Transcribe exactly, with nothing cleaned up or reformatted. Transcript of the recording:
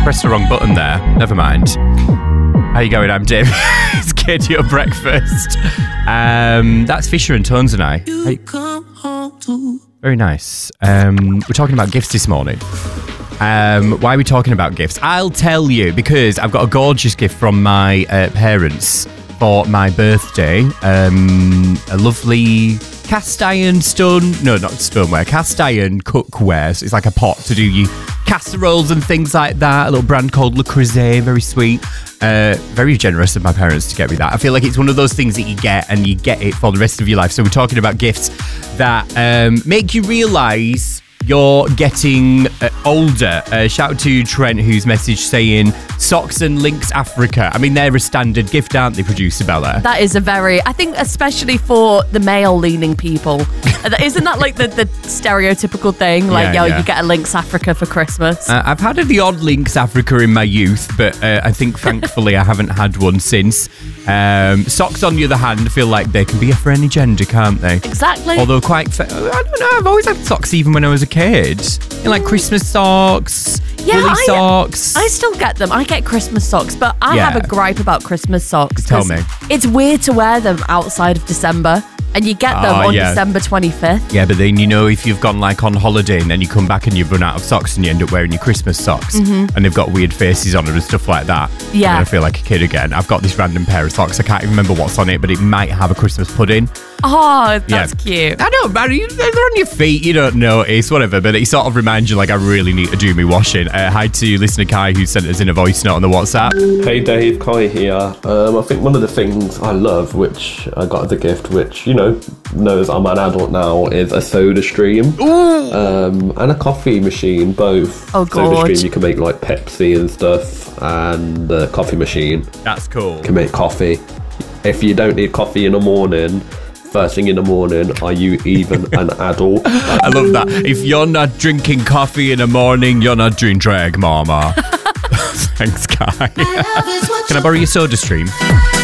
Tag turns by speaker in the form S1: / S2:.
S1: Pressed the wrong button there. Never mind. How you going? I'm Dave. It's Katie at breakfast. Um, that's Fisher and Tones and I. Hey. Very nice. Um, we're talking about gifts this morning. Um, why are we talking about gifts? I'll tell you, because I've got a gorgeous gift from my uh, parents for my birthday. Um, a lovely cast iron stone, no, not stoneware, cast iron cookware. So it's like a pot to do your casseroles and things like that. A little brand called Le Creuset, very sweet. Uh, very generous of my parents to get me that. I feel like it's one of those things that you get and you get it for the rest of your life. So we're talking about gifts that um, make you realise you're getting uh, older. Uh, shout out to Trent, who's messaged saying socks and Lynx Africa. I mean, they're a standard gift, aren't they, producer Bella?
S2: That is a very, I think especially for the male-leaning people. Isn't that like the, the stereotypical thing? Like,
S1: Yeah,
S2: yo,
S1: yeah.
S2: you get a Lynx Africa for Christmas.
S1: Uh, I've had the odd Lynx Africa in my youth, but uh, I think thankfully I haven't had one since. Um, socks, on the other hand, feel like they can be a for any gender, can't they?
S2: Exactly.
S1: Although quite, fa- I don't know, I've always had socks even when I was a kid. You know, like Christmas socks,
S2: Yeah,
S1: woolly
S2: I-
S1: socks.
S2: I still get them. I get Christmas socks, but I
S1: Yeah.
S2: have a gripe about Christmas socks.
S1: Tell
S2: 'cause
S1: me.
S2: It's weird to wear them outside of December, and you get them
S1: Oh,
S2: on
S1: yeah.
S2: December twenty-fifth.
S1: Yeah, but then you know if you've gone like on holiday and then you come back and you've run out of socks and you end up wearing your Christmas socks and they've got weird faces on them and stuff like that.
S2: Yeah.
S1: And I feel like a kid again. I've got this random pair of socks. I can't even remember what's on it, but it might have a Christmas pudding.
S2: Oh, that's
S1: Yeah.
S2: cute.
S1: I don't matter. They're on your feet. You don't notice, whatever. But it sort of reminds you like I really need to do my washing. Uh, hi to listener Kai who sent us in a voice note on the WhatsApp.
S3: Hey Dave, Kai here. Um, I think one of the things I love, which I got as a gift, which, you know, knows I'm an adult now, is a soda stream. Um, and a coffee machine, both.
S2: Oh,
S3: Soda
S2: gorge.
S3: stream, you can make like Pepsi and stuff, and the coffee machine
S1: That's cool.
S3: can make coffee. If you don't need coffee in the morning, first thing in the morning, are you even an adult?
S1: I love that. If you're not drinking coffee in the morning, you're not doing drag, mama. Thanks, Kai. Can I borrow your soda stream?